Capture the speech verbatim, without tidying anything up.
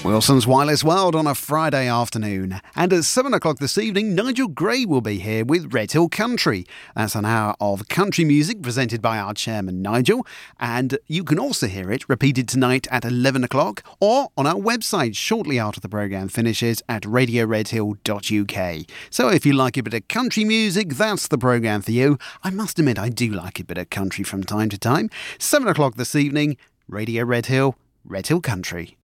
Wilson's Wireless World on a Friday afternoon. And at seven o'clock this evening, Nigel Gray will be here with Red Hill Country. That's an hour of country music presented by our chairman, Nigel. And you can also hear it repeated tonight at eleven o'clock or on our website shortly after the programme finishes at radio red hill dot u k. So if you like a bit of country music, that's the programme for you. I must admit, I do like a bit of country from time to time. seven o'clock this evening, Radio Red Hill, Red Hill Country.